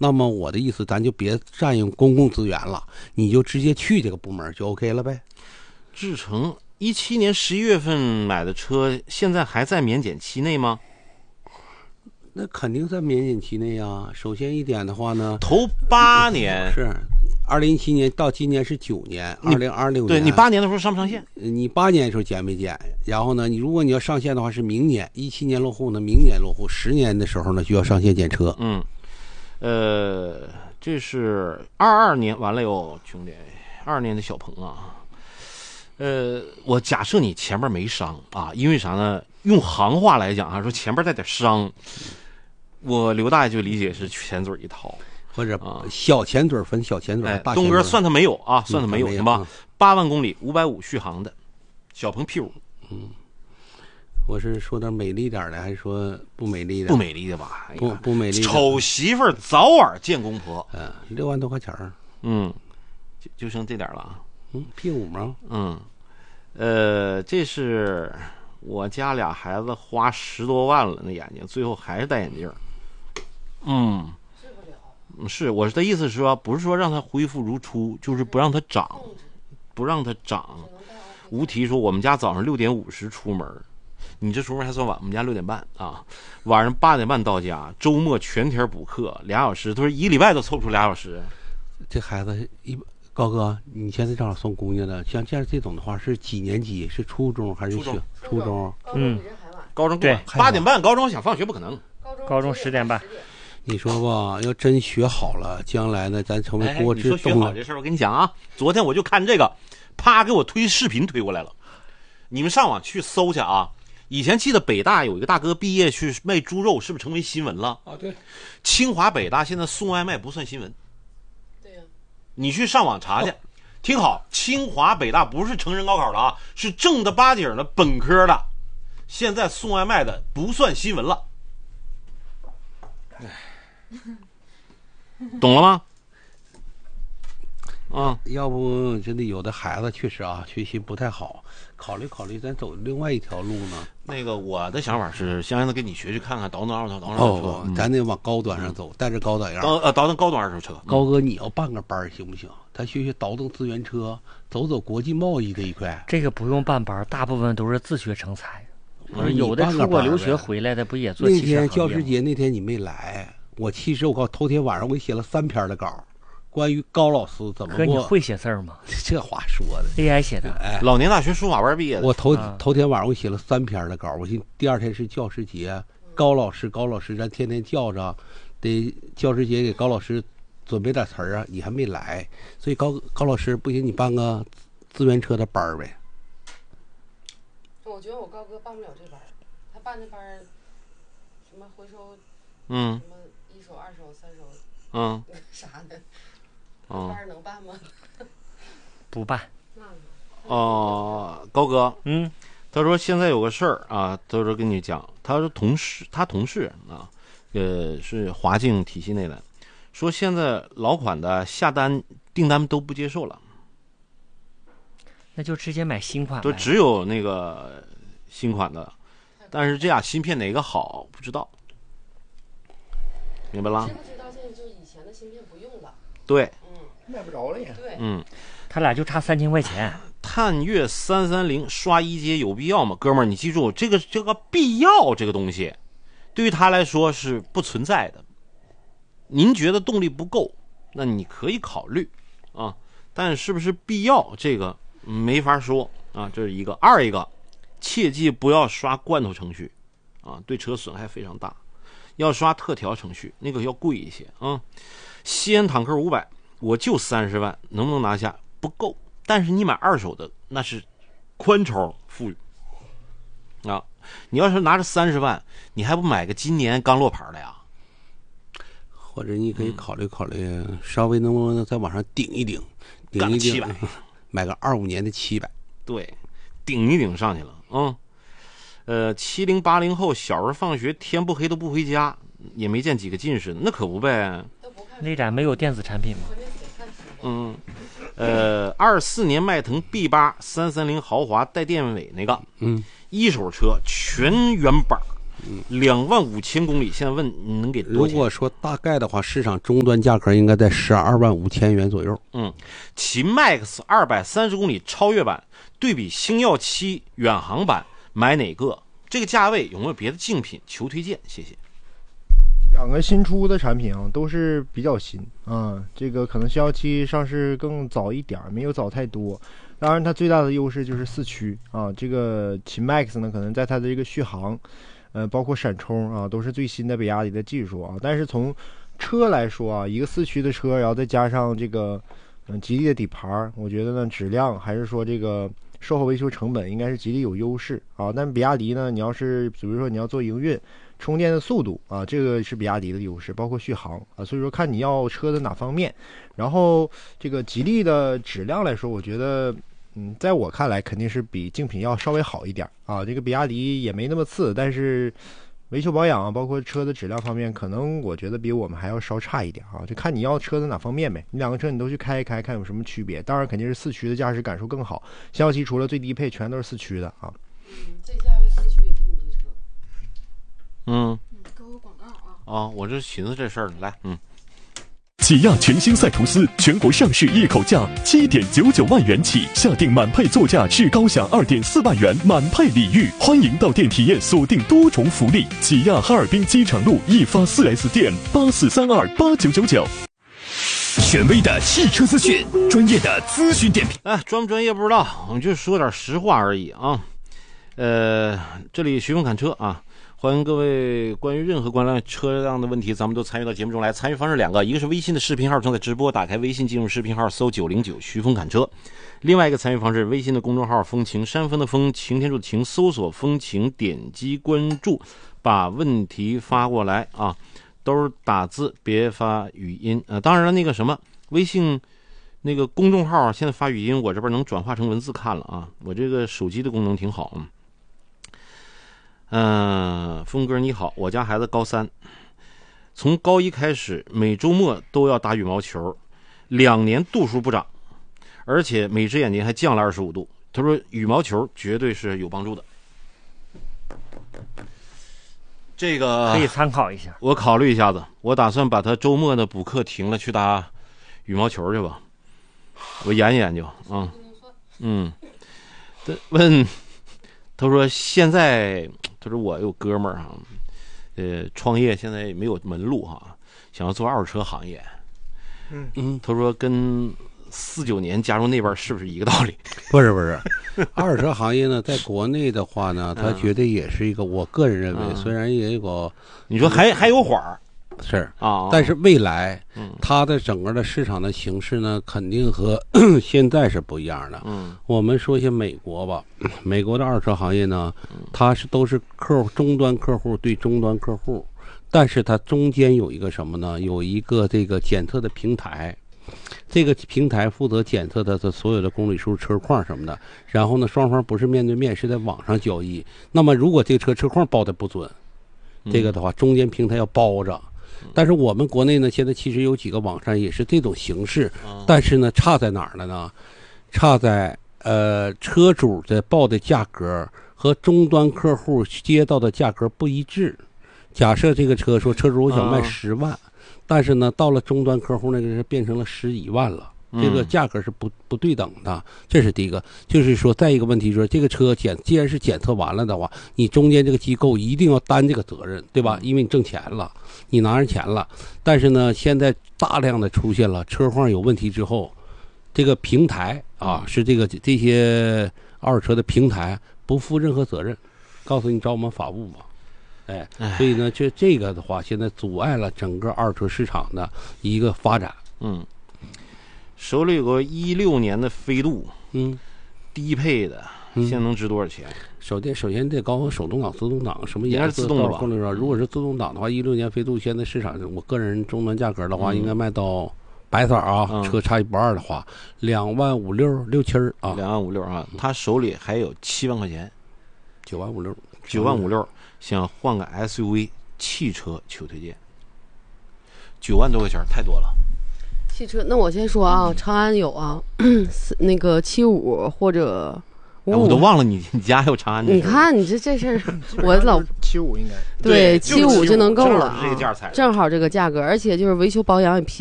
那么我的意思，咱就别占用公共资源了，你就直接去这个部门就 OK 了呗。 志成17年11月份买的车，现在还在免检期内吗？ 那肯定在免检期内啊。首先一点的话呢， 头8年是2017年到今年是9年，2026年。 对，你8年的时候上不上线？ 你8年的时候减没减？然后呢，如果你要上线的话是明年，17年落户呢，明年落户，10年的时候呢就要上线检车。 这是22年完了哟，兄弟，22年的小鹏啊。我假设你前面没伤啊，因为啥呢？用行话来讲啊，说前面带点伤，我刘大爷就理解是前嘴一掏， 或者小前嘴分小前嘴，大前嘴。 东哥算他没有啊，算他没有行吧？8万公里，550续航的小鹏 P5。 我是说点美丽点的，还是说不美丽的？ 不美丽的吧？ 不美丽的。 丑媳妇早晚见公婆。 6万多块钱儿。 就剩这点了啊。 P5吗？ 这是我家俩孩子花10多万了，那眼睛最后还是戴眼镜。是我的意思是说，不是说让它恢复如初，就是不让它长，不让它长。吴提说我们家早上6点50出门，你这出门还算晚，我们家6点半啊，晚上8点半到家，周末全天补课2小时，他说1个礼拜都凑不出2小时。 这孩子高哥，你现在正好送姑娘的，像这种的话是几年级？是初中还是初中？ 高中对8点半，高中想放学不可能， 高中10点半。 你说吧，要真学好了，将来呢，咱成为国之你说学好这事儿，我跟你讲啊，昨天我就看这个，啪给我推视频推过来了，你们上网去搜去啊。以前记得北大有一个大哥毕业去卖猪肉，是不是成为新闻了？ 对。 清华北大现在送外卖不算新闻。你去上网查去，听好，清华北大不是成人高考的啊，是正的八经的本科的，现在送外卖的不算新闻了，懂了吗？ 要不真的有的孩子确实啊，学习不太好，考虑考虑咱走另外一条路呢。 那个我的想法是，先让他跟你学去看看倒腾二手车。 咱得往高端上走，带着高档样。 倒腾高端二手车。 高哥，你要办个班行不行？他学学倒腾资源车，走国际贸易这一块。 这个不用办班，大部分都是自学成才。有的出国留学回来的不也做汽车行业吗？ 那天教师节那天你没来，我其实我告诉头天晚上我写了3篇的稿。关于高老师怎么过？ 哥，你会写字儿吗？ 这话说的 ，AI 写的。 老年大学书法班毕业的。 我头天晚上我写了3篇的稿，我寻第2天是教师节，高老师，咱天天叫着，得教师节给高老师准备点词儿啊，你还没来，所以高老师不行，你办个资源车的班呗。 我觉得我高哥办不了这班，他办这班什么回收，什么1手、2手、3手，啥的。班能办吗？ 不办。 高哥，他说现在有个事儿啊，他说跟你讲，他说他同事啊，是华境体系内的，说现在老款的订单都不接受了， 那就直接买新款。 都只有那个新款的，但是这俩芯片哪个好不知道，明白了？ 知不知道现在就以前的芯片不用了？ 对。 卖不着了呀。 对， 他俩就差3000块钱。 探岳330刷1阶有必要吗？哥们儿，你记住这个必要这个东西，对于他来说是不存在的。您觉得动力不够，那你可以考虑啊，但是不是必要这个没法说啊，这是一个。二一个，切记不要刷罐头程序啊，对车损害非常大。要刷特调程序，那个要贵一些啊。西安坦克500。我就30万，能不能拿下？不够，但是你买2手的那是宽超富裕啊！你要是拿着30万，你还不买个今年刚落牌的呀？ 或者你可以考虑考虑，稍微能不能再往上顶一顶 700， 买个25年的700。 对，顶一顶上去了70、80后小时候放学天不黑都不回家，也没见几个近视，那可不呗。 那展没有电子产品吗 ？24年迈腾 B8 330豪华带电尾那个，一手车全原版 25000公里。现在问你能给多少钱？ 如果说大概的话，市场终端价格应该在125000元左右。 秦 MAX 230公里超越版对比星耀7远航版，买哪个？这个价位有没有别的竞品？求推荐，谢谢。 两个新出的产品啊，都是比较新啊。这个可能星耀7上市更早一点，没有早太多。当然，它最大的优势就是4驱啊。这个秦 MAX 呢，可能在它的这个续航，包括闪充啊，都是最新的比亚迪的技术啊。但是从车来说啊，一个4驱的车，然后再加上这个吉利的底盘，我觉得呢，质量还是说这个售后维修成本应该是吉利有优势啊。但比亚迪呢，你要是比如说你要做营运，充电的速度啊，这个是比亚迪的优势，包括续航啊，所以说看你要车的哪方面。然后这个吉利的质量来说，我觉得在我看来肯定是比竞品要稍微好一点啊。这个比亚迪也没那么次，但是维修保养包括车的质量方面，可能我觉得比我们还要稍差一点啊。就看你要车的哪方面呗，你两个车你都去开一开，看有什么区别。当然肯定是4驱的驾驶感受更好，星耀7除了最低配全都是4驱的啊。 这价位4驱也就你这车。 给我广告啊！ 我这寻思这事儿呢，来， 起亚全新赛途斯全国上市一口价7.99万元起，下定满配座驾至高享2.4万元满配礼遇，欢迎到店体验，锁定多重福利。起亚哈尔滨机场路一发 4S 店84328999。 权威的汽车资讯，专业的咨询点评。 专不专业不知道，我们就说点实话而已啊。这里徐峰侃车啊。欢迎各位关于任何关于车辆的问题，咱们都参与到节目中来。参与方式2个，一个是微信的视频号正在直播，打开微信进入视频号搜909徐峰侃车。另外一个参与方式，微信的公众号风晴，山峰的风，晴天柱的晴，搜索风晴，点击关注，把问题发过来啊，都是打字，别发语音。当然了，那个什么微信那个公众号现在发语音，我这边能转化成文字看了啊，我这个手机的功能挺好。峰哥你好，我家孩子高3，从高1开始每周末都要打羽毛球，2年度数不长，而且每只眼睛还降了25度。他说羽毛球绝对是有帮助的，这个可以参考一下。 我考虑一下子，我打算把他周末的补课停了，去打羽毛球去吧，我研究研究啊。问他说现在。他说我有哥们儿哈，创业现在没有门路哈，想要做二手车行业。他说跟49年加入那边是不是一个道理？ 不是，二手车行业呢，在国内的话呢，它绝对也是一个，我个人认为，虽然也有个， 你说还有缓儿。 是啊，但是未来，它的整个的市场的形势呢，肯定和现在是不一样的。我们说一下美国吧，美国的二手车行业呢，它都是终端客户对终端客户，但是它中间有一个什么呢？有一个这个检测的平台，这个平台负责检测它的所有的公里数、车况什么的。然后呢，双方不是面对面，是在网上交易。那么如果这个车况报的不准，这个的话，中间平台要包着。但是我们国内呢，现在其实有几个网站也是这种形式，但是呢，差在哪儿了呢？差在车主的报的价格和终端客户接到的价格不一致。假设这个车说车主我想卖10万，但是呢，到了终端客户那个是变成了11万了。这个价格是不对等的，这是第一个。就是说，再一个问题就是，这个车既然是检测完了的话，你中间这个机构一定要担这个责任，对吧？因为你挣钱了，你拿人钱了。但是呢，现在大量的出现了车况有问题之后，这个平台啊，是这些二手车的平台不负任何责任，告诉你找我们法务嘛。所以呢，这个的话，现在阻碍了整个二手车市场的一个发展。 手里有个16年的飞度，低配的，现在能值多少钱？ 首先得搞手动挡、自动挡什么颜色？ 应该是自动的吧？ 如果是自动挡的话，16年飞度现在市场，我个人终端价格的话，应该卖到白色啊，车差1不2的话，2.5667啊 ，2.56啊。他手里还有7万块钱 ，9.56， 想换个 SUV 汽车，求推荐。9万多块钱太多了。 汽车，那我先说啊，长安有啊，那个75或者我都忘了你家还有长安的。 你看你这事儿，我老 75应该对75就能够了， 这个价才正好这个价格，而且就是维修保养也